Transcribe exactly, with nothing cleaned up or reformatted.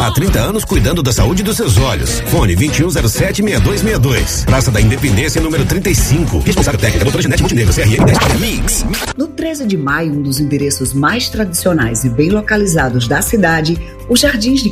Há trinta anos cuidando da saúde dos seus olhos. Fone vinte e um zero sete, seis dois seis dois. Praça da Independência, número trinta e cinco. Responsável técnica, doutora Janete Montenegro, C R M dez Mix. No treze de maio, um dos endereços mais tradicionais e bem localizados da cidade, os Jardins de